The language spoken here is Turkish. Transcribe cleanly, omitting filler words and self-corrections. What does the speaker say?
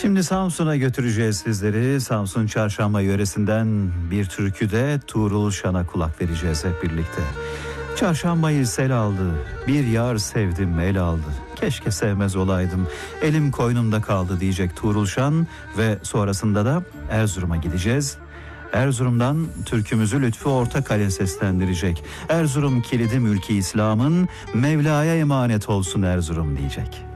Şimdi Samsun'a götüreceğiz sizleri. Samsun Çarşamba yöresinden bir türküde Tuğrul Şan'a kulak vereceğiz hep birlikte. Çarşambayı sel aldı, bir yar sevdim el aldı. Keşke sevmez olaydım, elim koynumda kaldı diyecek Tuğrul Şan ve sonrasında da Erzurum'a gideceğiz. Erzurum'dan türkümüzü Lütfü Ortakal'e seslendirecek. Erzurum kilidi mülki İslam'ın, Mevla'ya emanet olsun Erzurum diyecek.